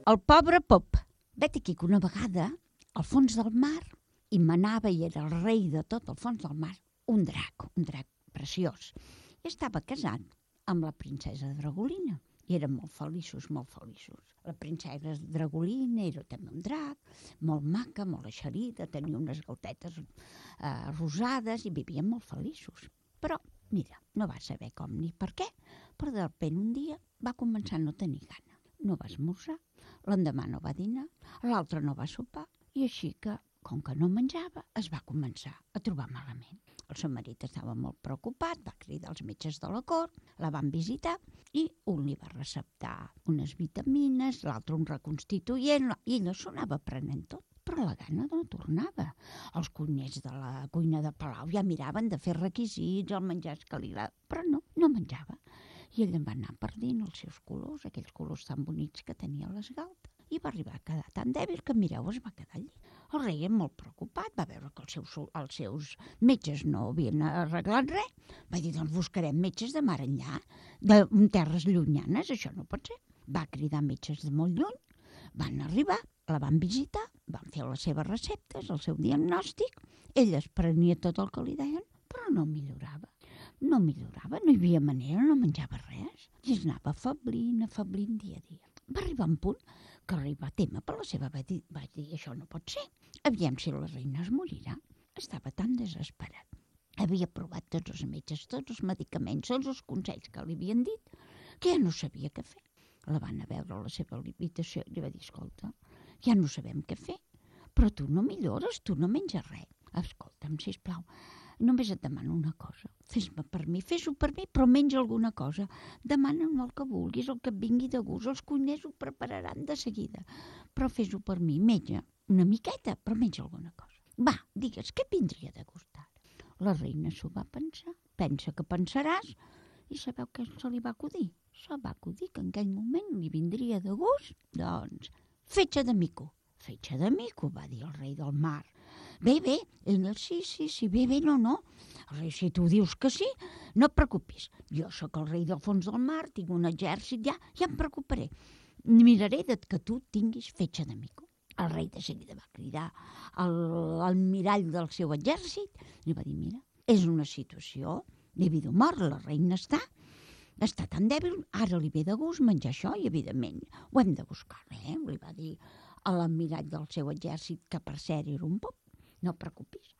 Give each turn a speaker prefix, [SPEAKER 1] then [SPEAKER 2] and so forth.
[SPEAKER 1] El pobre Pop. Vet aquí que una vegada, al fons del mar, hi manava i era el rei de tot el fons del mar, un drac preciós. I estava casat amb la princesa Dragolina. I eren molt feliços, molt feliços. La princesa Dragolina era també un drac, molt maca, molt eixerida, tenia unes galtetes rosades i vivien molt feliços. Però, mira, no va saber com ni per què, però de sobte un dia va començar a no tenir gana. No va esmorzar, l'endemà no va dinar, l'altre no va sopar, i així que, com que no menjava, es va començar a trobar malament. El seu marit estava molt preocupat, va cridar els metges de la cort, la van visitar i un li va receptar unes vitamines, l'altre un reconstituent, i ella s'ho anava prenent tot, però la gana no tornava. Els cuiners de la cuina de Palau ja miraven de fer requisits, el menjar escalilat, però no menjava. I ella va anar perdent els seus colors, aquells colors tan bonics que tenia a les galtes, i va arribar a quedar tan dèbil que, mireu, es va quedar allí. El rei, molt preocupat, va veure que els seus metges no havien arreglat res. Va dir, doncs buscarem metges de mar enllà, de terres llunyanes, això no pot ser. Va cridar metges de molt lluny, van arribar, la van visitar, van fer les seves receptes, el seu diagnòstic, ella es prenia tot el que li deien, però no millorava. No hi havia manera, no menjava res, i es anava afeblint dia a dia. Va arribar un punt que arriba a tema per la seva, va dir, això no pot ser. Aviam si la reina es morirà. Estava tan desesperat. Havia provat tots els metges, tots els medicaments, tots els consells que li havien dit, que ja no sabia què fer. La van a veure a la seva habitació i li va dir, escolta, ja no sabem què fer, però tu no millores, tu no menges res. Escolta'm, sisplau, només et demano una cosa. Fes-ho per mi, però menja alguna cosa. Demana'm el que vulguis, el que et vingui de gust. Els cuiners ho prepararan de seguida. Però fes-ho per mi, menja una miqueta, però menja alguna cosa. Va, digues, què vindria de gustar? La reina s'ho va pensar. Pensa que pensaràs. I sabeu què se li va acudir? Se va acudir que en aquell moment li vindria de gust, doncs, fetge de mico. Fetge de mico, va dir el rei del mar. Bé, ella sí, bé, no. El rei, si tu dius que sí, no et preocupis. Jo sóc el rei del fons del mar, tinc un exèrcit, ja em preocuparé. Miraré que tu tinguis fetge de mico. El rei de seguida va cridar al mirall del seu exèrcit i va dir, mira, és una situació de vida o mort, la reina està tan dèbil, ara li ve de gust menjar això i, evidentment, ho hem de buscar, li va dir a l'almirall del seu exèrcit, que per cert era un pop. No et preocupis,